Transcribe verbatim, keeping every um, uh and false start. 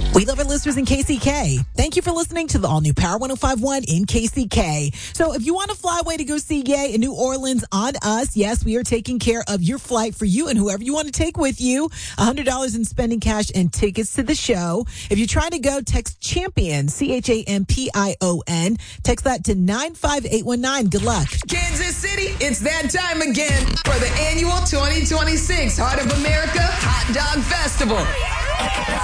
We love our listeners in K C K. Thank you for listening to the all-new Power one oh five point one in K C K. So if you want to fly away to go see Ye in New Orleans on us, yes, we are taking care of your flight for you and whoever you want to take with you. one hundred dollars in spending cash and tickets to the show. If you're trying to go, text CHAMPION, C H A M P I O N. Text that to nine five eight one nine. Good luck. Kansas City, it's that time again for the annual twenty twenty-six Heart of America Hot Dog Festival.